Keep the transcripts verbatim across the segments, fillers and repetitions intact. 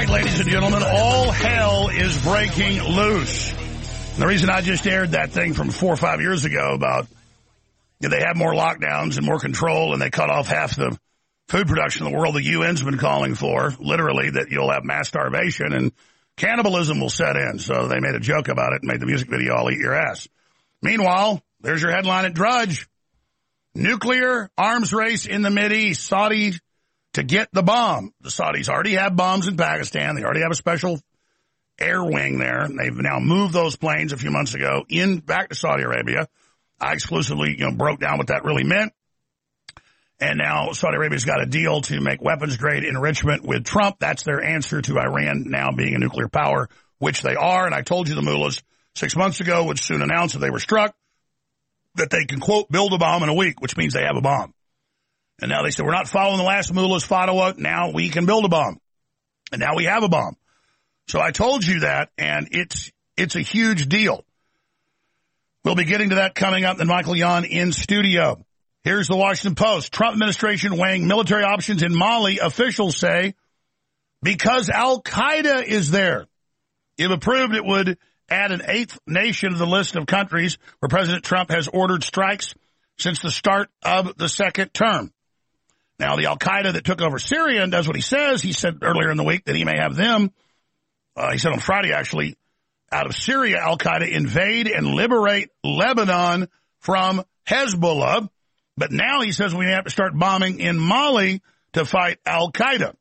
right, ladies and gentlemen, all hell is breaking loose. And the reason I just aired that thing from four or five years ago about you know, they have more lockdowns and more control and they cut off half the food production in the world the U N's been calling for, literally, that you'll have mass starvation and cannibalism will set in. So they made a joke about it and made the music video, I'll eat your ass. Meanwhile, there's your headline at Drudge. Nuclear arms race in the Mideast. Saudi to get the bomb. The Saudis already have bombs in Pakistan. They already have a special air wing there. They've now moved those planes a few months ago in back to Saudi Arabia. I exclusively, you know, broke down what that really meant. And now Saudi Arabia's got a deal to make weapons-grade enrichment with Trump. That's their answer to Iran now being a nuclear power, which they are. And I told you the mullahs six months ago would soon announce that they were struck, that they can, quote, build a bomb in a week, which means they have a bomb. And now they said, we're not following the last mullah's fatwa. Now we can build a bomb. And now we have a bomb. So I told you that, and it's it's a huge deal. We'll be getting to that coming up. Then Michael Yon in studio. Here's the Washington Post. Trump administration weighing military options in Mali, officials say, because Al-Qaeda is there. If approved, it would add an eighth nation to the list of countries where President Trump has ordered strikes since the start of the second term. Now, the Al-Qaeda that took over Syria and does what he says, he said earlier in the week that he may have them, uh, he said on Friday actually, out of Syria, Al-Qaeda invade and liberate Lebanon from Hezbollah. But now he says we have to start bombing in Mali to fight Al-Qaeda.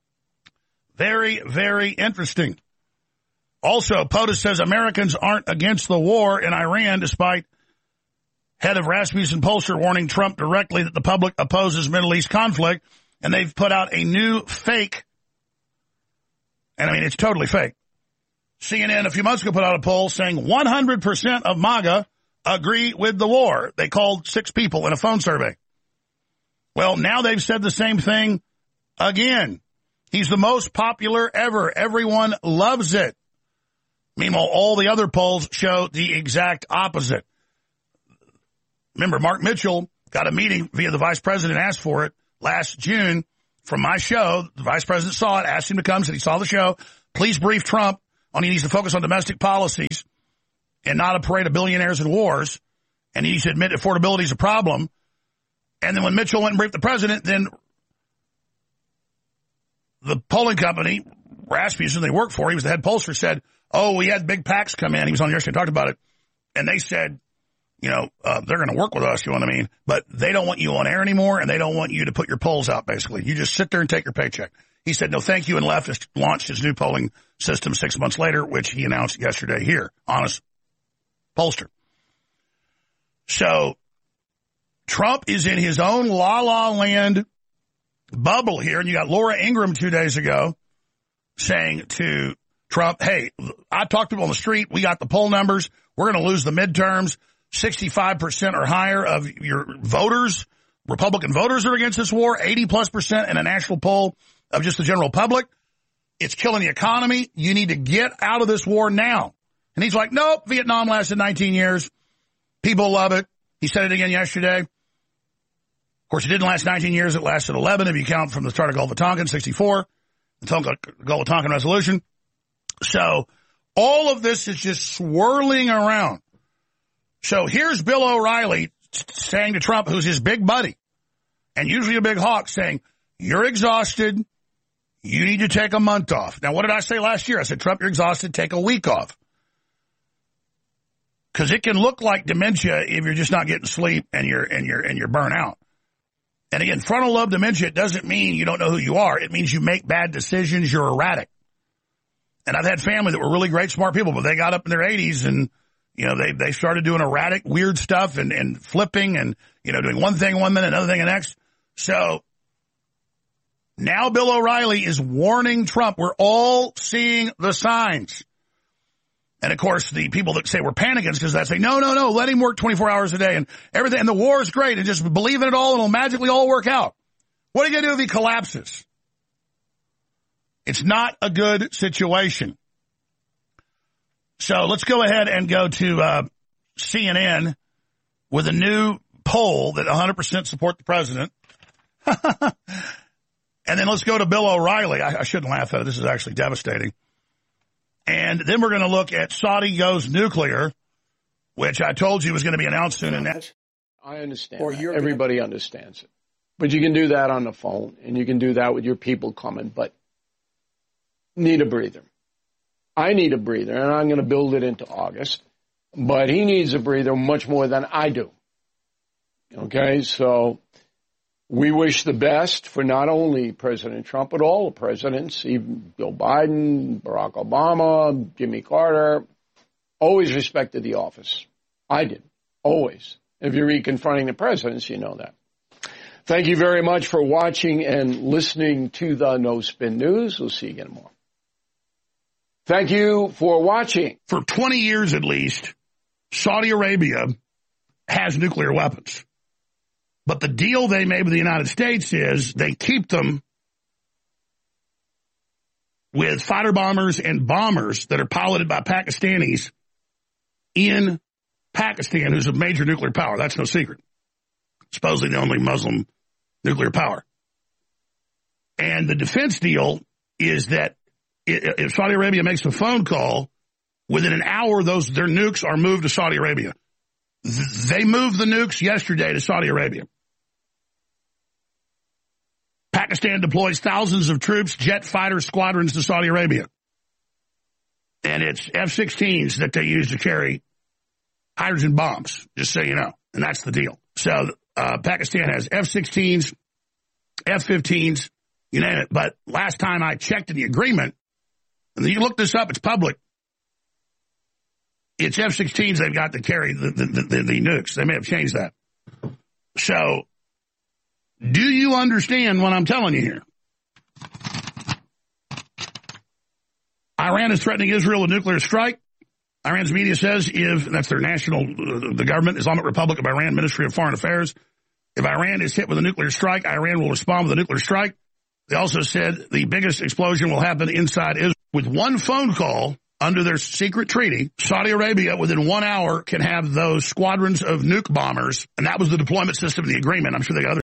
Very, very interesting. Also, POTUS says Americans aren't against the war in Iran, despite head of Rasmussen pollster warning Trump directly that the public opposes Middle East conflict. And they've put out a new fake, and I mean, it's totally fake. C N N a few months ago put out a poll saying one hundred percent of MAGA agree with the war. They called six people in a phone survey. Well, now they've said the same thing again. He's the most popular ever. Everyone loves it. Meanwhile, all the other polls show the exact opposite. Remember, Mark Mitchell got a meeting via the vice president, asked for it last June from my show. The vice president saw it, asked him to come, said he saw the show. Please brief Trump on he needs to focus on domestic policies and not a parade of billionaires and wars. And he needs to admit affordability is a problem. And then when Mitchell went and briefed the president, then the polling company, Rasmussen, they worked for, he was the head pollster, said, oh, we had big PACs come in. He was on yesterday and talked about it. And they said, you know, uh, they're going to work with us, you know what I mean? But they don't want you on air anymore, and they don't want you to put your polls out, basically. You just sit there and take your paycheck. He said, no, thank you, and left. Just launched his new polling system six months later, which he announced yesterday here. Honest pollster. So Trump is in his own la-la land bubble here, and you got Laura Ingraham two days ago saying to Trump, hey, I talked to him on the street. We got the poll numbers. We're going to lose the midterms. sixty-five percent or higher of your voters, Republican voters, are against this war. eighty plus percent in a national poll of just the general public. It's killing the economy. You need to get out of this war now. And he's like, nope, Vietnam lasted nineteen years. People love it. He said it again yesterday. Of course, it didn't last nineteen years. It lasted eleven if you count from the start of Gulf of Tonkin, sixty-four, the Gulf of Tonkin resolution. So all of this is just swirling around. So here's Bill O'Reilly saying to Trump, who's his big buddy, and usually a big hawk, saying, you're exhausted. You need to take a month off. Now, what did I say last year? I said, Trump, you're exhausted. Take a week off. Because it can look like dementia if you're just not getting sleep and you're, and you're, and you're burnt out. And again, frontal lobe dementia doesn't mean you don't know who you are. It means you make bad decisions. You're erratic. And I've had family that were really great, smart people, but they got up in their eighties and, you know, they, they started doing erratic, weird stuff and, and flipping and, you know, doing one thing one minute, another thing the next. So now Bill O'Reilly is warning Trump. We're all seeing the signs. And, of course, the people that say we're panicking because they say, no, no, no, let him work twenty-four hours a day and everything. And the war is great and just believe in it all and it'll magically all work out. What are you going to do if he collapses? It's not a good situation. So let's go ahead and go to uh, C N N with a new poll that one hundred percent support the president. And then let's go to Bill O'Reilly. I, I shouldn't laugh at it. This is actually devastating. And then we're going to look at Saudi goes nuclear, which I told you was going to be announced soon. And that I understand. Or that. Everybody gonna... understands it. But you can do that on the phone, and you can do that with your people coming. But need a breather. I need a breather, and I'm going to build it into August. But he needs a breather much more than I do. Okay, so we wish the best for not only President Trump, but all the presidents, even Joe Biden, Barack Obama, Jimmy Carter. Always respected the office. I did. Always. If you read Confronting the Presidents, you know that. Thank you very much for watching and listening to the No Spin News. We'll see you again tomorrow. Thank you for watching. For twenty years at least, Saudi Arabia has nuclear weapons. But the deal they made with the United States is they keep them with fighter bombers and bombers that are piloted by Pakistanis in Pakistan, who's a major nuclear power. That's no secret. Supposedly the only Muslim nuclear power. And the defense deal is that if Saudi Arabia makes a phone call, within an hour, those their nukes are moved to Saudi Arabia. They moved the nukes yesterday to Saudi Arabia. Pakistan deploys thousands of troops, jet fighter squadrons to Saudi Arabia. And it's F sixteens that they use to carry hydrogen bombs, just so you know. And that's the deal. So uh, Pakistan has F sixteens, F fifteens, you name it. But last time I checked in the agreement, and you look this up, it's public, it's F sixteens they've got to carry the, the, the, the nukes. They may have changed that. So, do you understand what I'm telling you here? Iran is threatening Israel with nuclear strike. Iran's media says if, that's their national, uh, the government, Islamic Republic of Iran, Ministry of Foreign Affairs, if Iran is hit with a nuclear strike, Iran will respond with a nuclear strike. They also said the biggest explosion will happen inside Israel. With one phone call, under their secret treaty, Saudi Arabia, within one hour, can have those squadrons of nuke bombers, and that was the deployment system of the agreement. I'm sure they got other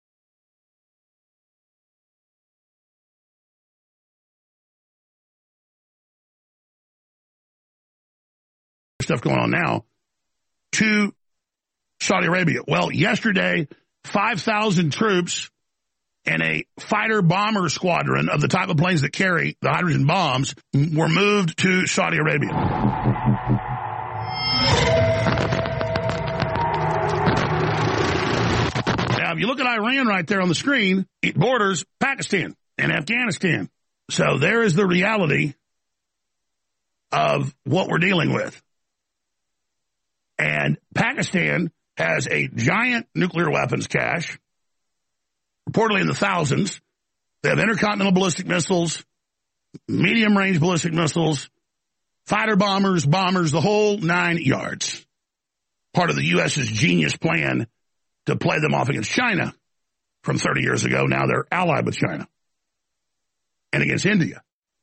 stuff going on now, to Saudi Arabia. Well, yesterday, five thousand troops and a fighter bomber squadron of the type of planes that carry the hydrogen bombs were moved to Saudi Arabia. Now, if you look at Iran right there on the screen, it borders Pakistan and Afghanistan. So there is the reality of what we're dealing with. And Pakistan has a giant nuclear weapons cache, reportedly in the thousands. They have intercontinental ballistic missiles, medium-range ballistic missiles, fighter bombers, bombers, the whole nine yards. Part of the U S's genius plan to play them off against China from thirty years ago. Now they're allied with China and against India.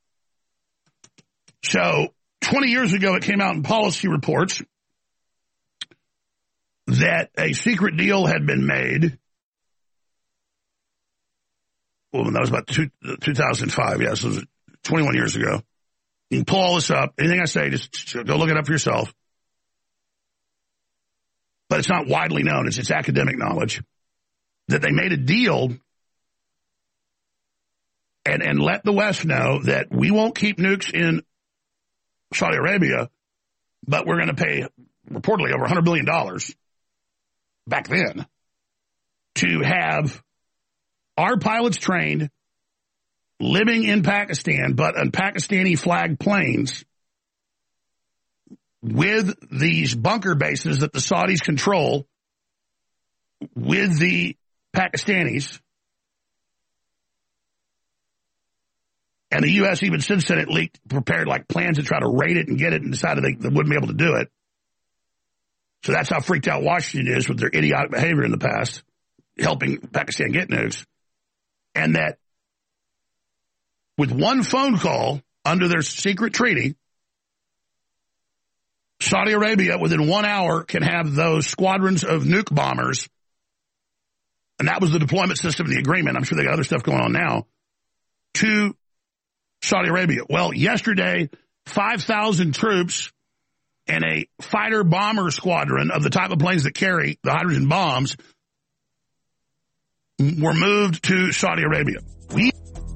So twenty years ago, it came out in policy reports that a secret deal had been made. Well, that was about two, two thousand five. Yes, it was twenty-one years ago. You can pull all this up. Anything I say, just go look it up for yourself. But it's not widely known. It's, it's academic knowledge that they made a deal and, and let the West know that we won't keep nukes in Saudi Arabia, but we're going to pay reportedly over one hundred billion dollars back then to have our pilots trained, living in Pakistan, but on Pakistani flagged planes with these bunker bases that the Saudis control with the Pakistanis. And the U S even since then it leaked, prepared like plans to try to raid it and get it and decided they, they wouldn't be able to do it. So that's how freaked out Washington is with their idiotic behavior in the past, helping Pakistan get nukes. And that with one phone call under their secret treaty, Saudi Arabia within one hour can have those squadrons of nuke bombers. And that was the deployment system of the agreement. I'm sure they got other stuff going on now. to Saudi Arabia. Well, yesterday, five thousand troops and a fighter bomber squadron of the type of planes that carry the hydrogen bombs were moved to Saudi Arabia. We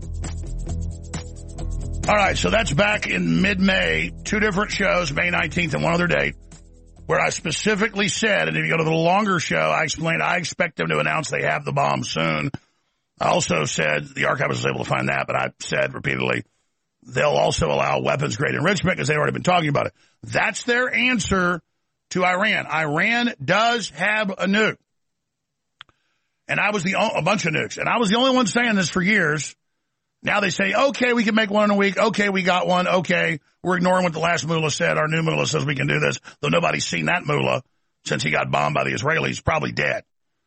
All right, so that's back in mid-May, two different shows, May nineteenth and one other date, where I specifically said, and if you go to the longer show, I explained I expect them to announce they have the bomb soon. I also said, the archivist was able to find that, but I said repeatedly, they'll also allow weapons-grade enrichment because they've already been talking about it. That's their answer to Iran. Iran does have a nuke. And I was the a bunch of nukes. And I was the only one saying this for years. Now they say, okay, we can make one in a week. Okay, we got one. Okay, we're ignoring what the last mullah said. Our new mullah says we can do this. Though nobody's seen that mullah since he got bombed by the Israelis. Probably dead.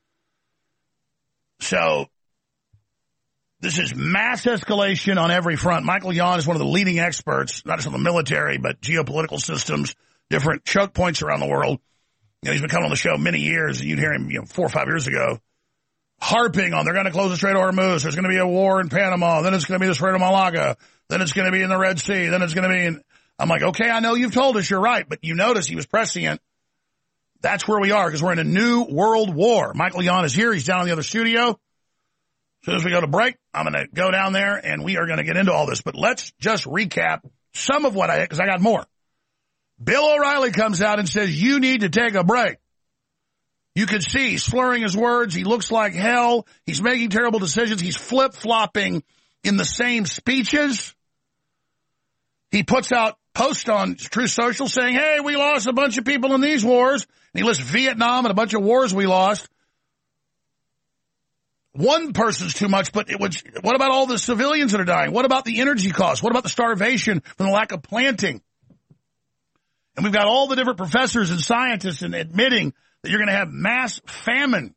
So this is mass escalation on every front. Michael Yon is one of the leading experts, not just on the military, but geopolitical systems, different choke points around the world. You know, he's been coming on the show many years, and you'd hear him, you know, four or five years ago, harping on they're going to close the Strait of Hormuz. There's going to be a war in Panama. Then it's going to be the Strait of Malaga. Then it's going to be in the Red Sea. Then it's going to be in... I'm like, okay, I know you've told us you're right, but you notice he was prescient. That's where we are because we're in a new world war. Michael Yon is here. He's down in the other studio. As soon as we go to break, I'm going to go down there and we are going to get into all this. But let's just recap some of what I, because I got more. Bill O'Reilly comes out and says, you need to take a break. You can see he's slurring his words. He looks like hell. He's making terrible decisions. He's flip-flopping in the same speeches. He puts out posts on Truth Social saying, hey, we lost a bunch of people in these wars. And he lists Vietnam and a bunch of wars we lost. One person's too much, but it was, what about all the civilians that are dying? What about the energy costs? What about the starvation from the lack of planting? And we've got all the different professors and scientists and admitting that you're going to have mass famine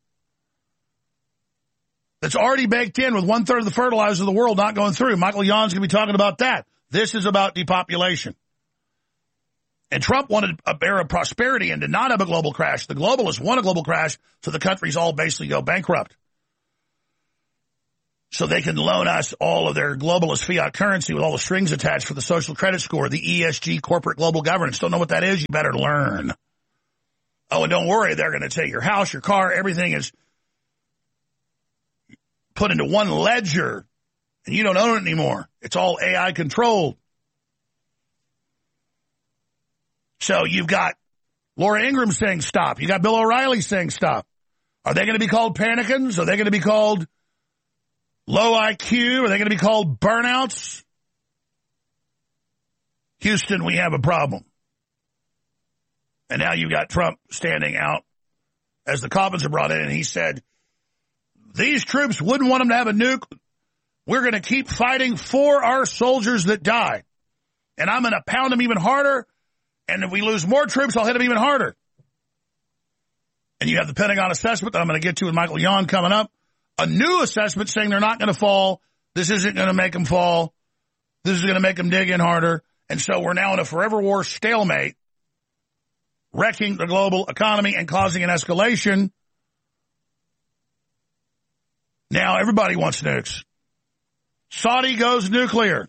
that's already baked in with one-third of the fertilizer of the world not going through. Michael Yon's going to be talking about that. This is about depopulation. And Trump wanted a era of prosperity and did not have a global crash. The globalists want a global crash so the countries all basically go bankrupt. So they can loan us all of their globalist fiat currency with all the strings attached for the social credit score, the E S G, corporate global governance. Don't know what that is? You better learn. Oh, and don't worry, they're going to take your house, your car, everything is put into one ledger, and you don't own it anymore. It's all A I controlled. So you've got Laura Ingraham saying stop. You got Bill O'Reilly saying stop. Are they going to be called panicans? Are they going to be called low I Q? Are they going to be called burnouts? Houston, we have a problem. And now you've got Trump standing out as the coffins are brought in, and he said, these troops wouldn't want them to have a nuke. We're going to keep fighting for our soldiers that died. And I'm going to pound them even harder, and if we lose more troops, I'll hit them even harder. And you have the Pentagon assessment that I'm going to get to with Michael Yon coming up. A new assessment saying they're not going to fall. This isn't going to make them fall. This is going to make them dig in harder. And so we're now in a forever war stalemate, wrecking the global economy and causing an escalation. Now everybody wants nukes. Saudi goes nuclear.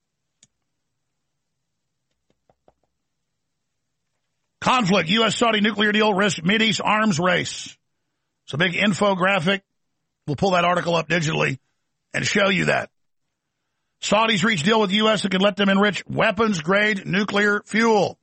Conflict, U S Saudi nuclear deal risks Mideast arms race. It's a big infographic. We'll pull that article up digitally and show you that. Saudis reach deal with the U S that could let them enrich weapons-grade nuclear fuel.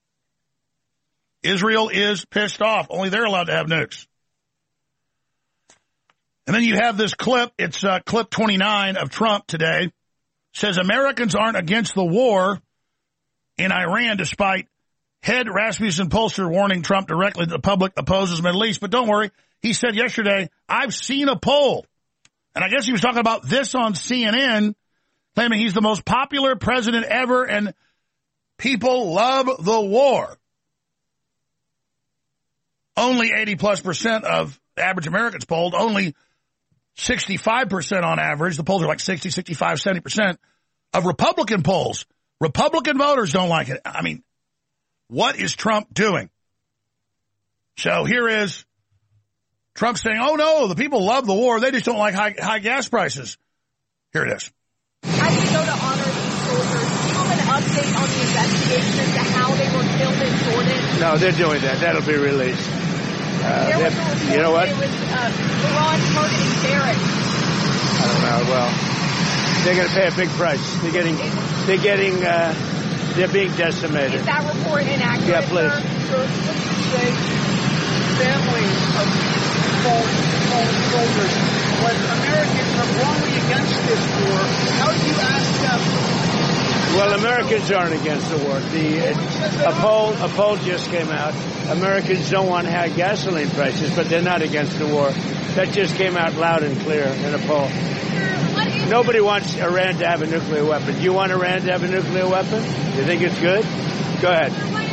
Israel is pissed off. Only they're allowed to have nukes. And then you have this clip. It's uh, clip twenty-nine of Trump today. Says Americans aren't against the war in Iran, despite head Rasmussen pollster warning Trump directly that the public opposes Middle East. But don't worry. He said yesterday, I've seen a poll. And I guess he was talking about this on C N N, claiming he's the most popular president ever and people love the war. Only eighty plus percent of average Americans polled, only sixty-five percent on average. The polls are like sixty, sixty-five, seventy percent of Republican polls. Republican voters don't like it. I mean, what is Trump doing? So here is Trump saying, oh, no, the people love the war. They just don't like high, high gas prices. Here it is. As we go to honor these soldiers, do you have an update on the investigation as to how they were killed in Jordan? No, they're doing that. That'll be released. Uh, there was a report you know what? It was uh, Iran targeting barracks. I don't know. Well, they're going to pay a big price. They're getting, they're getting, uh, they're being decimated. Is that report inaccurate? Yeah, please. Sir? So let's just say families of fallen, fallen soldiers, when Americans are wrongly against this war, how do you ask them? Well, Americans aren't against the war. The uh, a poll a poll just came out. Americans don't want high gasoline prices, but they're not against the war. That just came out loud and clear in a poll. Nobody wants Iran to have a nuclear weapon. Do you want Iran to have a nuclear weapon? You think it's good? Go ahead.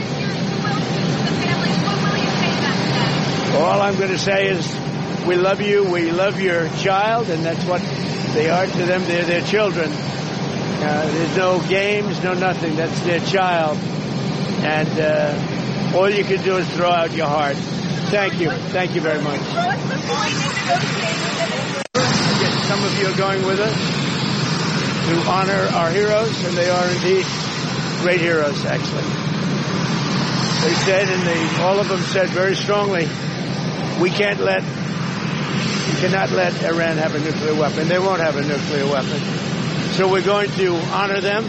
All I'm going to say is we love you. We love your child, and that's what they are to them. They're their children. Uh, there's no games, no nothing. That's their child. And uh, all you can do is throw out your heart. Thank you. Thank you very much. Some of you are going with us to honor our heroes, and they are indeed great heroes, actually. They said, and they, all of them said very strongly, we can't let, we cannot let Iran have a nuclear weapon. They won't have a nuclear weapon. So we're going to honor them.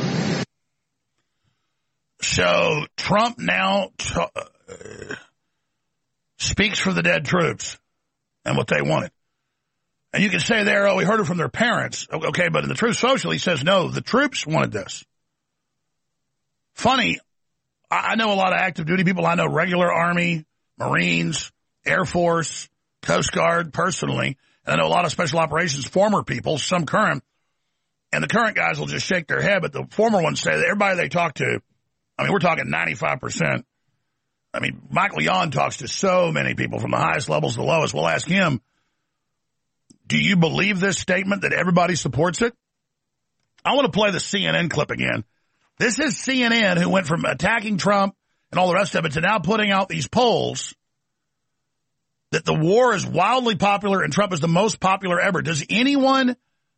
So Trump now t- uh, speaks for the dead troops and what they wanted. And you can say there, oh, we heard it from their parents. Okay, but in the Truth Social, he says, no, the troops wanted this. Funny, I know a lot of active duty people. I know regular Army, Marines, Air Force, Coast Guard personally. And I know a lot of special operations former people, some current. And the current guys will just shake their head, but the former ones say that everybody they talk to, I mean, we're talking ninety-five percent. I mean, Michael Yon talks to so many people from the highest levels to the lowest. We'll ask him, do you believe this statement that everybody supports it? I want to play the C N N clip again. This is C N N who went from attacking Trump and all the rest of it to now putting out these polls that the war is wildly popular and Trump is the most popular ever. Does anyone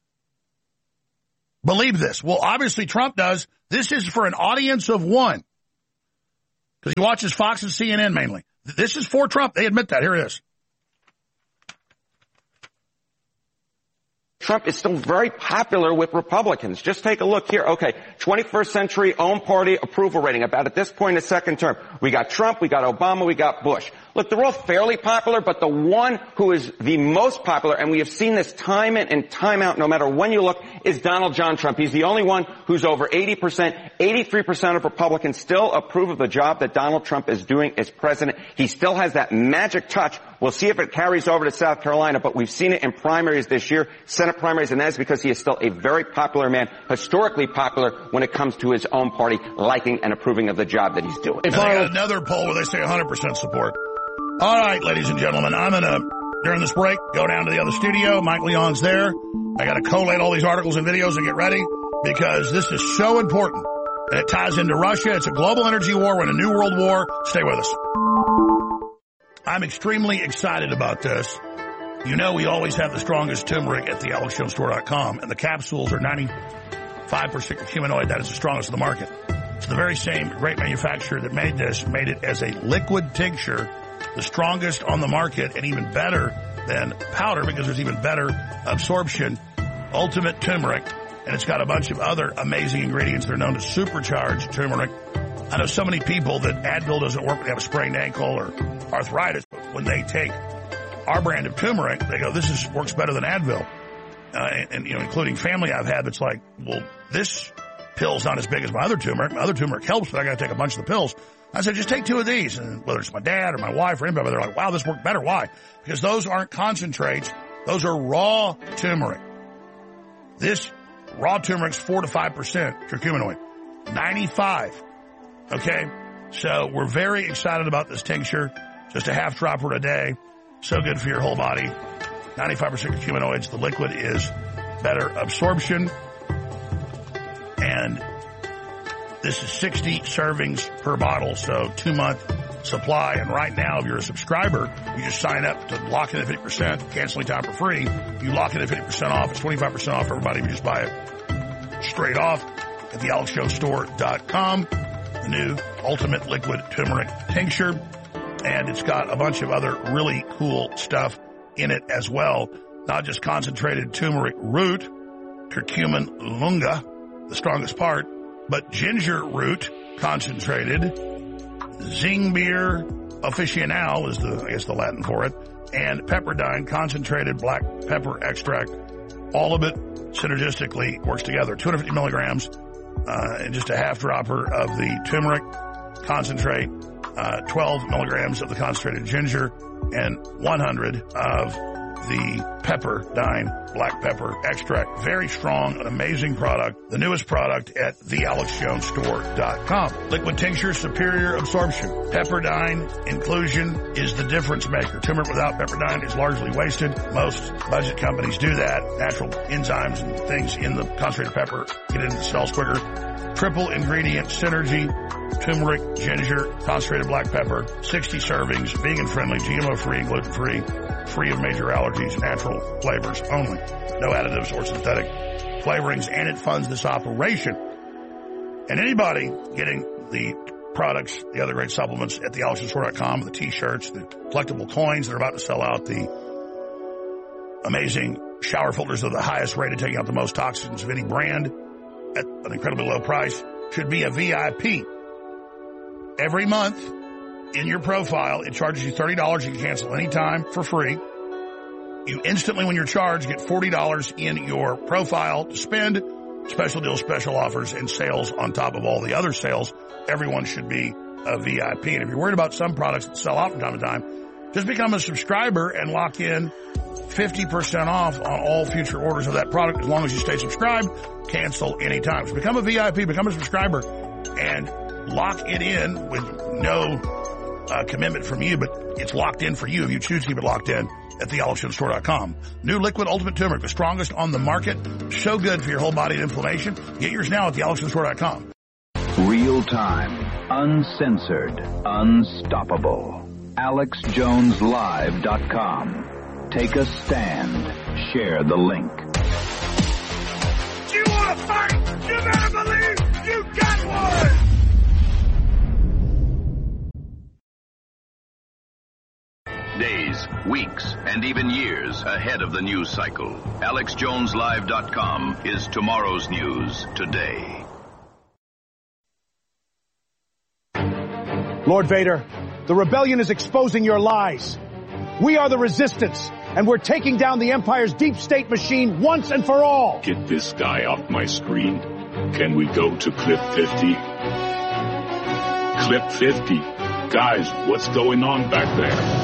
believe this? Well, obviously Trump does. This is for an audience of one because he watches Fox and C N N mainly. This is for Trump. They admit that. Here it is. Trump is still very popular with Republicans. Just take a look here. Okay, twenty-first century own party approval rating. About at this point in the second term, we got Trump, we got Obama, we got Bush. Look, they're all fairly popular, but the one who is the most popular, and we have seen this time in and time out, no matter when you look, is Donald John Trump. He's the only one who's over eighty percent. eighty-three percent of Republicans still approve of the job that Donald Trump is doing as president. He still has that magic touch. We'll see if it carries over to South Carolina, but we've seen it in primaries this year, Senate primaries, and that is because he is still a very popular man, historically popular when it comes to his own party liking and approving of the job that he's doing. If I got another poll where they say one hundred percent support. All right, ladies and gentlemen, I'm going to, during this break, go down to the other studio. Mike Leon's there. I got to collate all these articles and videos and get ready because this is so important. And it ties into Russia. It's a global energy war. We're in a new world war. Stay with us. I'm extremely excited about this. You know we always have the strongest turmeric at the alex jones store dot com, and the capsules are ninety-five percent humanoid. That is the strongest in the market. It's the very same great manufacturer that made this, made it as a liquid tincture, the strongest on the market and even better than powder because there's even better absorption. Ultimate turmeric, and it's got a bunch of other amazing ingredients. They're known to supercharge turmeric. I know so many people that Advil doesn't work when they have a sprained ankle or arthritis, but when they take our brand of turmeric, they go, this is works better than Advil. Uh, and, and, you know, including family I've had that's like, well, this pill's not as big as my other turmeric. My other turmeric helps, but I got to take a bunch of the pills. I said, just take two of these. And whether it's my dad or my wife or anybody, they're like, wow, this worked better. Why? Because those aren't concentrates. Those are raw turmeric. This raw turmeric's four to five percent curcuminoid. ninety-five. Okay? So we're very excited about this tincture. Just a half dropper a day. So good for your whole body. ninety-five percent curcuminoids. The liquid is better absorption. And this is sixty servings per bottle, so two-month supply. And right now, if you're a subscriber, you just sign up to lock in at fifty percent, canceling time for free. You lock in at fifty percent off. It's twenty-five percent off everybody if you just buy it straight off at the alex jones store dot com. The new Ultimate Liquid Turmeric Tincture. And it's got a bunch of other really cool stuff in it as well. Not just concentrated turmeric root, curcumin lunga, the strongest part, but ginger root concentrated. Zingiber officinal is the, I guess, the Latin for it. And pepperdine concentrated black pepper extract. All of it synergistically works together. two hundred fifty milligrams uh, and just a half dropper of the turmeric concentrate, uh, twelve milligrams of the concentrated ginger, and one hundred of the pepperdine black pepper extract. Very strong, an amazing product. The newest product at the alex jones store dot com. Liquid tincture, superior absorption. Pepperdine inclusion is the difference maker. Turmeric without pepperdine is largely wasted. Most budget companies do that. Natural enzymes and things in the concentrated pepper get into the cells quicker. Triple ingredient synergy. Turmeric, ginger, concentrated black pepper, sixty servings, vegan-friendly, G M O-free, gluten-free, free of major allergies, natural flavors only. No additives or synthetic flavorings, and it funds this operation. And anybody getting the products, the other great supplements at the alex jones store dot com, the T-shirts, the collectible coins that are about to sell out, the amazing shower filters of the highest rated, taking out the most toxins of any brand at an incredibly low price, should be a V I P. Every month, in your profile, it charges you thirty dollars. You can cancel anytime for free. You instantly, when you're charged, get forty dollars in your profile to spend. Special deals, special offers, and sales on top of all the other sales. Everyone should be a V I P. And if you're worried about some products that sell out from time to time, just become a subscriber and lock in fifty percent off on all future orders of that product as long as you stay subscribed. Cancel anytime. So become a V I P, become a subscriber, and lock it in with no uh, commitment from you, but it's locked in for you if you choose to keep it locked in at the alex jones store dot com. New Liquid Ultimate Turmeric, the strongest on the market. So good for your whole body and inflammation. Get yours now at the alex jones store dot com. Real time, uncensored, unstoppable. alex jones live dot com. Take a stand. Share the link. Do you want to fight? You better believe you got one! Days, weeks, and even years ahead of the news cycle. alex jones live dot com is tomorrow's news today. Lord Vader, the rebellion is exposing your lies. We are the resistance, and we're taking down the Empire's deep state machine once and for all. Get this guy off my screen. Can we go to clip fifty? Clip fifty. Guys, what's going on back there?